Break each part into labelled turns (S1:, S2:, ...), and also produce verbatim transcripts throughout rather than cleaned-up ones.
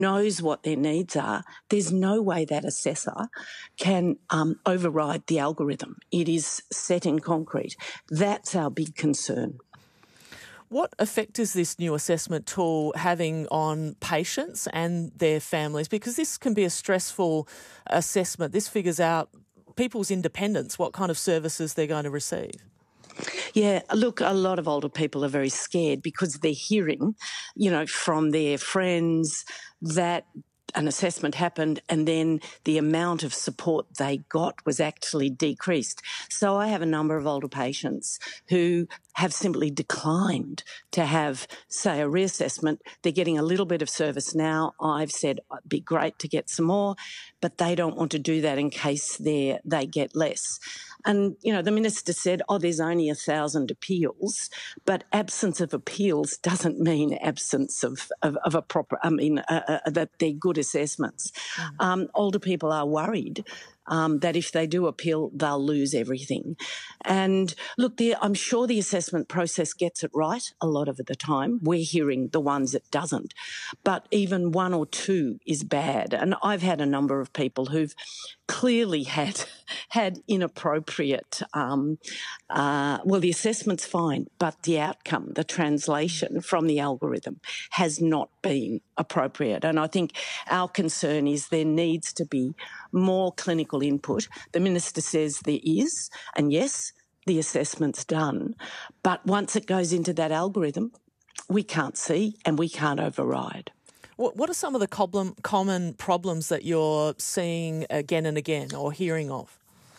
S1: knows what their needs are, there's no way that assessor can um, override the algorithm. It is set in concrete. That's our big concern.
S2: What effect is this new assessment tool having on patients and their families? Because this can be a stressful assessment. This figures out people's independence, what kind of services they're going to receive.
S1: Yeah, look, a lot of older people are very scared because they're hearing, you know, from their friends that an assessment happened and then the amount of support they got was actually decreased. So I have a number of older patients who have simply declined to have, say, a reassessment. They're getting a little bit of service now. I've said it'd be great to get some more, but they don't want to do that in case they they get less. And, you know, the Minister said, oh, there's only a thousand appeals, but absence of appeals doesn't mean absence of, of, of a proper, I mean, uh, uh, that they're good assessments. Mm. Um, older people are worried Um, that if they do appeal, they'll lose everything. And look, the, I'm sure the assessment process gets it right a lot of the time. We're hearing the ones it doesn't. But even one or two is bad. And I've had a number of people who've clearly had had inappropriate, um, uh, well, the assessment's fine, but the outcome, the translation from the algorithm has not been appropriate. And I think our concern is there needs to be more clinical input. The Minister says there is, and yes, the assessment's done. But once it goes into that algorithm, we can't see and we can't override.
S2: What are some of the common problems that you're seeing again and again or hearing of?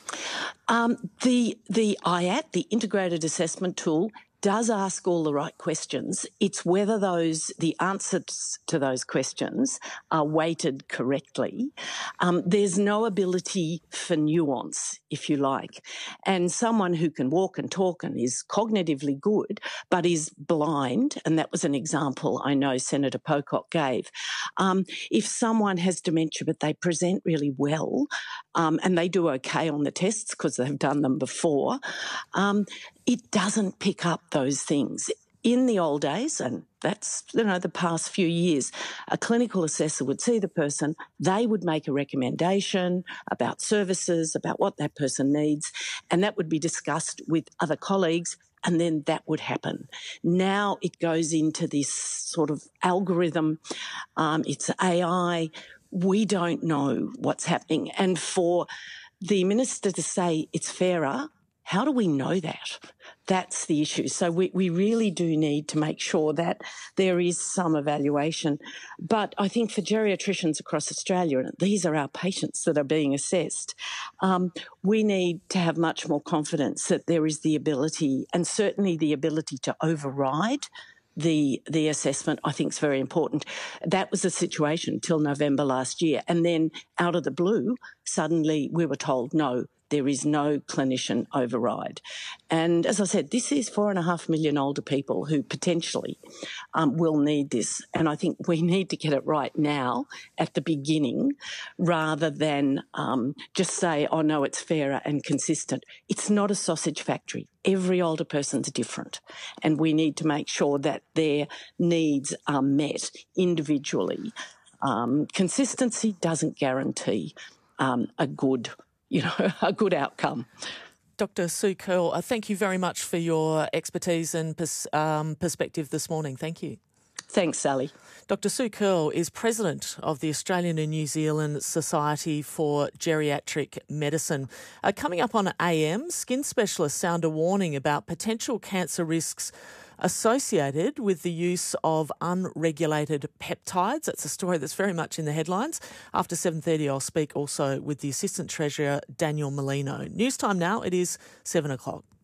S1: Um, the the I A T, the Integrated Assessment Tool, does ask all the right questions. It's whether those the answers to those questions are weighted correctly. Um, there's no ability for nuance, if you like. And someone who can walk and talk and is cognitively good but is blind, and that was an example I know Senator Pocock gave, um, if someone has dementia but they present really well um, and they do okay on the tests because they've done them before, um, it doesn't pick up those things. In the old days, and that's, you know, the past few years, a clinical assessor would see the person, they would make a recommendation about services, about what that person needs, and that would be discussed with other colleagues, and then that would happen. Now it goes into this sort of algorithm. Um, it's A I. We don't know what's happening. And for the Minister to say it's fairer, how do we know that? That's the issue. So we, we really do need to make sure that there is some evaluation. But I think for geriatricians across Australia, and these are our patients that are being assessed, um, we need to have much more confidence that there is the ability, and certainly the ability to override the the assessment, I think is very important. That was the situation till November last year. And then out of the blue, suddenly we were told, no, there is no clinician override. And as I said, this is four and a half million older people who potentially um, will need this. And I think we need to get it right now at the beginning rather than um, just say, oh, no, it's fairer and consistent. It's not a sausage factory. Every older person's different. And we need to make sure that their needs are met individually. Um, consistency doesn't guarantee um, a good you know, a good outcome.
S2: Doctor Sue Curl, uh, thank you very much for your expertise and pers- um, perspective this morning. Thank you.
S1: Thanks, Sally.
S2: Doctor Sue Curl is President of the Australian and New Zealand Society for Geriatric Medicine. Uh, coming up on A M, skin specialists sound a warning about potential cancer risks associated with the use of unregulated peptides. That's a story that's very much in the headlines. After seven thirty, I'll speak also with the Assistant Treasurer, Daniel Molino. News time now, it is seven o'clock.